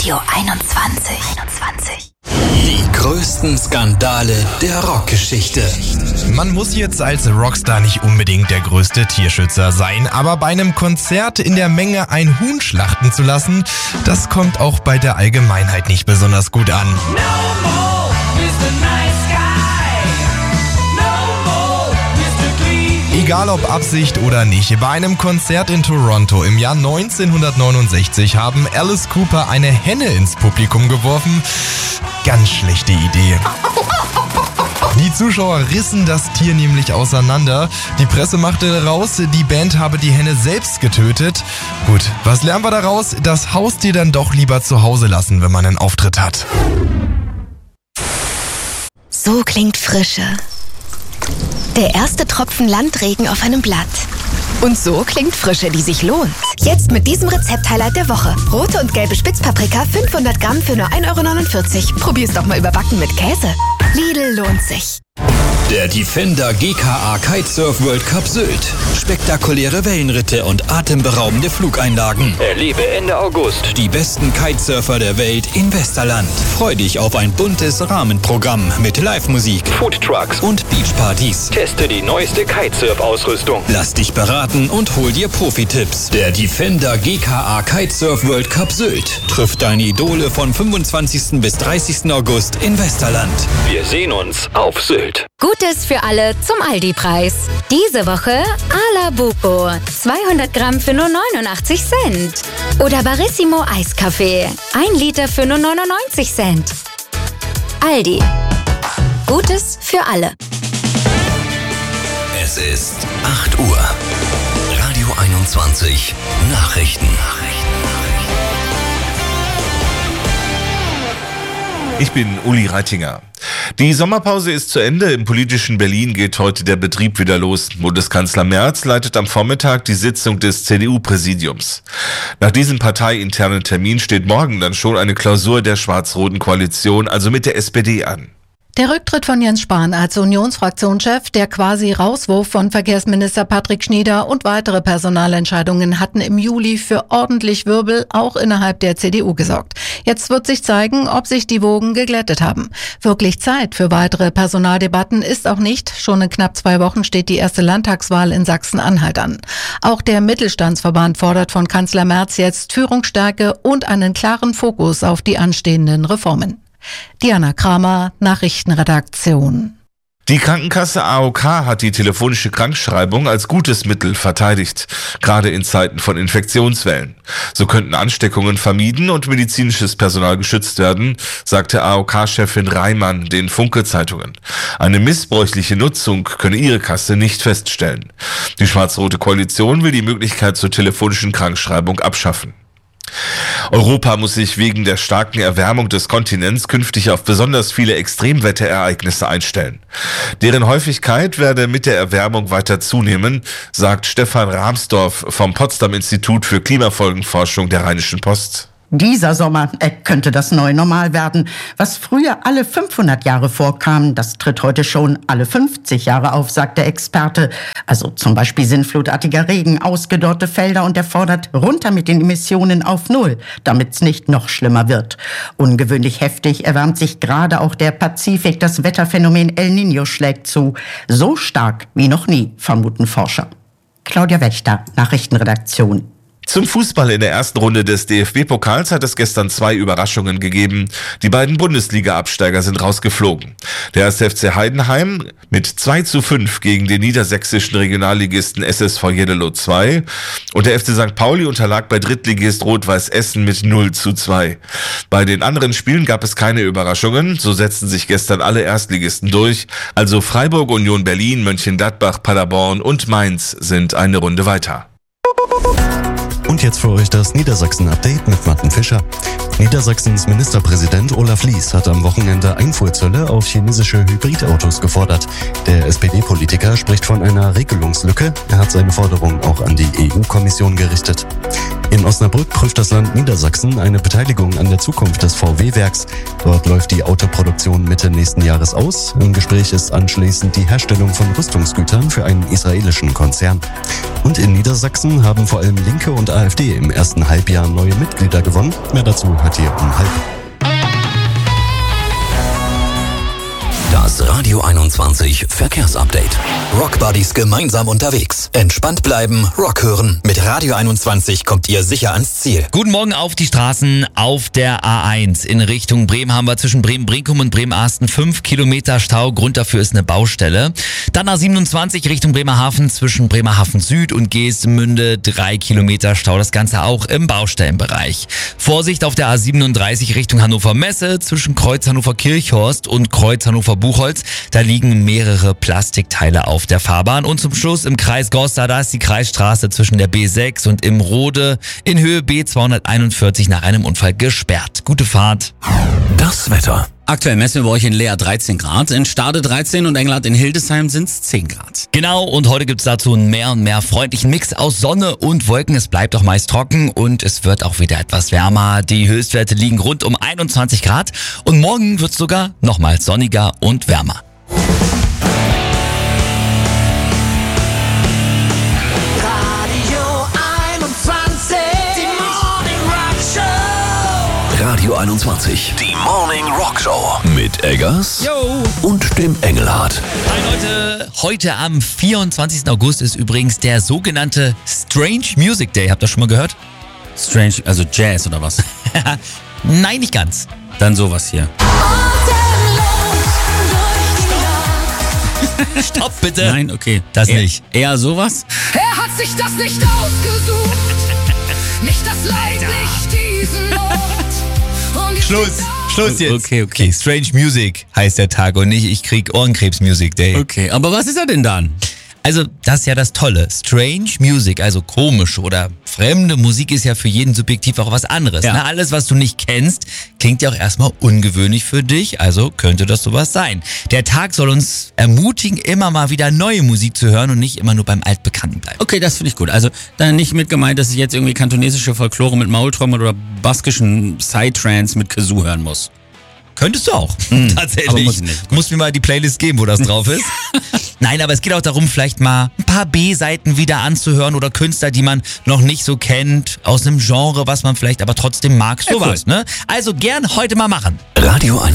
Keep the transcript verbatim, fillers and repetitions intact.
Radio einundzwanzig. einundzwanzig. Die größten Skandale der Rockgeschichte. Man muss jetzt als Rockstar nicht unbedingt der größte Tierschützer sein, aber bei einem Konzert in der Menge ein Huhn schlachten zu lassen, das kommt auch bei der Allgemeinheit nicht besonders gut an. No more, Mister Nice Guy. No more, Mister Clean. Egal ob Absicht oder nicht, bei einem Konzert in Toronto im Jahr neunzehnhundertneunundsechzig haben Alice Cooper eine Henne ins Publikum geworfen. Ganz schlechte Idee. Die Zuschauer rissen das Tier nämlich auseinander. Die Presse machte raus, die Band habe die Henne selbst getötet. Gut, was lernen wir daraus? Das Haustier dann doch lieber zu Hause lassen, wenn man einen Auftritt hat. So klingt Frische. Der erste Tropfen Landregen auf einem Blatt. Und so klingt Frische, die sich lohnt. Jetzt mit diesem Rezept-Highlight der Woche. Rote und gelbe Spitzpaprika, fünfhundert Gramm für nur ein Euro neunundvierzig. Probier's doch mal überbacken mit Käse. Lidl lohnt sich. Der Defender G K A Kitesurf World Cup Sylt. Spektakuläre Wellenritte und atemberaubende Flugeinlagen. Erlebe Ende August die besten Kitesurfer der Welt in Westerland. Freu dich auf ein buntes Rahmenprogramm mit Live-Musik, Foodtrucks und Beachpartys. Teste die neueste Kitesurf-Ausrüstung. Lass dich beraten und hol dir Profi-Tipps. Der Defender G K A Kitesurf World Cup Sylt trifft deine Idole von fünfundzwanzigsten bis dreißigsten August in Westerland. Wir sehen uns auf Sylt. Gutes für alle zum Aldi-Preis. Diese Woche Alabuco, zweihundert Gramm für nur neunundachtzig Cent. Oder Barissimo Eiskaffee, ein Liter für nur neunundneunzig Cent. Aldi. Gutes für alle. Es ist acht Uhr. Radio einundzwanzig. Nachrichten. Ich bin Uli Reitinger. Die Sommerpause ist zu Ende. Im politischen Berlin geht heute der Betrieb wieder los. Bundeskanzler Merz leitet am Vormittag die Sitzung des C D U-Präsidiums. Nach diesem parteiinternen Termin steht morgen dann schon eine Klausur der schwarz-roten Koalition, also mit der S P D, an. Der Rücktritt von Jens Spahn als Unionsfraktionschef, der quasi Rauswurf von Verkehrsminister Patrick Schnieder und weitere Personalentscheidungen hatten im Juli für ordentlich Wirbel auch innerhalb der C D U gesorgt. Jetzt wird sich zeigen, ob sich die Wogen geglättet haben. Wirklich Zeit für weitere Personaldebatten ist auch nicht. Schon in knapp zwei Wochen steht die erste Landtagswahl in Sachsen-Anhalt an. Auch der Mittelstandsverband fordert von Kanzler Merz jetzt Führungsstärke und einen klaren Fokus auf die anstehenden Reformen. Diana Kramer, Nachrichtenredaktion. Die Krankenkasse A O K hat die telefonische Krankschreibung als gutes Mittel verteidigt, gerade in Zeiten von Infektionswellen. So könnten Ansteckungen vermieden und medizinisches Personal geschützt werden, sagte A O K-Chefin Reimann den Funke-Zeitungen. Eine missbräuchliche Nutzung könne ihre Kasse nicht feststellen. Die schwarz-rote Koalition will die Möglichkeit zur telefonischen Krankschreibung abschaffen. Europa muss sich wegen der starken Erwärmung des Kontinents künftig auf besonders viele Extremwetterereignisse einstellen. Deren Häufigkeit werde mit der Erwärmung weiter zunehmen, sagt Stefan Rahmsdorf vom Potsdam Institut für Klimafolgenforschung der Rheinischen Post. Dieser Sommer äh, könnte das neue Normal werden. Was früher alle fünfhundert Jahre vorkam, das tritt heute schon alle fünfzig Jahre auf, sagt der Experte. Also zum Beispiel sinnflutartiger Regen, ausgedörrte Felder, und er fordert runter mit den Emissionen auf Null, damit es nicht noch schlimmer wird. Ungewöhnlich heftig erwärmt sich gerade auch der Pazifik. Das Wetterphänomen El Niño schlägt zu. So stark wie noch nie, vermuten Forscher. Claudia Wächter, Nachrichtenredaktion. Zum Fußball in der ersten Runde des D F B-Pokals hat es gestern zwei Überraschungen gegeben. Die beiden Bundesliga-Absteiger sind rausgeflogen. Der erste F C Heidenheim mit zwei zu fünf gegen den niedersächsischen Regionalligisten S S V Jeddelo zwei und der F C Sankt Pauli unterlag bei Drittligist Rot-Weiß Essen mit null zu zwei. Bei den anderen Spielen gab es keine Überraschungen. So setzten sich gestern alle Erstligisten durch. Also Freiburg, Union Berlin, Mönchengladbach, Paderborn und Mainz sind eine Runde weiter. Und jetzt für euch das Niedersachsen-Update mit Martin Fischer. Niedersachsens Ministerpräsident Olaf Lies hat am Wochenende Einfuhrzölle auf chinesische Hybridautos gefordert. Der S P D-Politiker spricht von einer Regelungslücke. Er hat seine Forderung auch an die E U-Kommission gerichtet. In Osnabrück prüft das Land Niedersachsen eine Beteiligung an der Zukunft des V W-Werks. Dort läuft die Autoproduktion Mitte nächsten Jahres aus. Im Gespräch ist anschließend die Herstellung von Rüstungsgütern für einen israelischen Konzern. Und in Niedersachsen haben vor allem Linke und AfD im ersten Halbjahr neue Mitglieder gewonnen. Mehr dazu hört ihr um halb. Das Radio einundzwanzig Verkehrsupdate. Rockbuddies gemeinsam unterwegs. Entspannt bleiben, Rock hören. Mit Radio einundzwanzig kommt ihr sicher ans Ziel. Guten Morgen auf die Straßen auf der A eins. In Richtung Bremen haben wir zwischen Bremen-Brinkum und Bremen-Arsten fünf Kilometer Stau. Grund dafür ist eine Baustelle. Dann A siebenundzwanzig Richtung Bremerhaven zwischen Bremerhaven Süd und Geestemünde drei Kilometer Stau. Das Ganze auch im Baustellenbereich. Vorsicht auf der A siebenunddreißig Richtung Hannover Messe zwischen Kreuz Hannover Kirchhorst und Kreuz Hannover Buchholz. Da liegen mehrere Plastikteile auf der Fahrbahn. Und zum Schluss im Kreis Goslar, da ist die Kreisstraße zwischen der B sechs und im Rode in Höhe B zweihunderteinundvierzig nach einem Unfall gesperrt. Gute Fahrt. Das Wetter. Aktuell messen wir bei euch in Leer dreizehn Grad, in Stade dreizehn und Englert in Hildesheim sind es zehn Grad. Genau, und heute gibt es dazu einen mehr und mehr freundlichen Mix aus Sonne und Wolken. Es bleibt auch meist trocken und es wird auch wieder etwas wärmer. Die Höchstwerte liegen rund um einundzwanzig Grad und morgen wird es sogar nochmals sonniger und wärmer. Radio einundzwanzig, die Morning Rock Show mit Eggers Yo. und dem Engelhardt. Hi Leute, heute am vierundzwanzigsten August ist übrigens der sogenannte Strange Music Day. Habt ihr das schon mal gehört? Strange, also Jazz oder was? Nein, nicht ganz. Dann sowas hier. Stopp bitte. Nein, okay. Das eher, nicht. Eher sowas? Er hat sich das nicht ausgesucht, nicht das Leid, nicht diesen Ort. Schluss, Schluss jetzt. Okay, okay. Okay, Strange Music heißt der Tag und nicht ich krieg Ohrenkrebs Music Day. Okay, aber was ist er denn dann? Also, das ist ja das Tolle. Strange Music, also komische oder fremde Musik ist ja für jeden subjektiv auch was anderes. Ja. Ne? Alles, was du nicht kennst, klingt ja auch erstmal ungewöhnlich für dich, also könnte das sowas sein. Der Tag soll uns ermutigen, immer mal wieder neue Musik zu hören und nicht immer nur beim Altbekannten bleiben. Okay, das finde ich gut. Also dann nicht mit gemeint, dass ich jetzt irgendwie kantonesische Folklore mit Maultrommel oder baskischen Psytrance mit Kazoo hören muss. Könntest du auch, Hm, tatsächlich. aber muss ich nicht. Du musst mir mal die Playlist geben, wo das drauf ist. Nein, aber es geht auch darum, vielleicht mal ein paar B-Seiten wieder anzuhören oder Künstler, die man noch nicht so kennt, aus einem Genre, was man vielleicht aber trotzdem mag. Sowas, Ja, cool. ne? Also gern heute mal machen. Radio